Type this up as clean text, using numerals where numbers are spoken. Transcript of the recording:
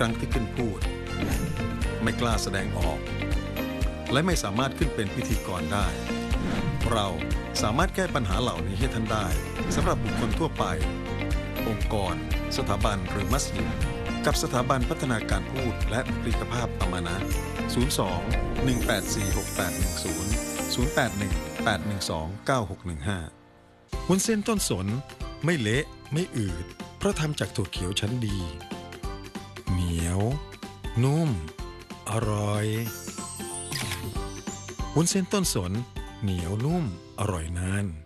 ครั้งที่ขึ้นพูดไม่กล้าแสดงออกและไม่สามารถขึ้นเป็นพิธีกรได้เราสามารถแก้ปัญหาเหล่านี้ให้ท่านได้สำหรับบุคคลทั่วไปองค์กรสถาบันหรือมัสยิดกับสถาบันพัฒนาการพูดและบุคลิกภาพอามานะ02-184-6810 081-812-9615วุ้นเส้นต้นสนไม่เละไม่อืดเพราะทำจากถั่วเขียวชั้นดีเหนียวนุ่มอร่อยวุ้นเส้นต้นสนเหนียวนุ่มอร่อยนาน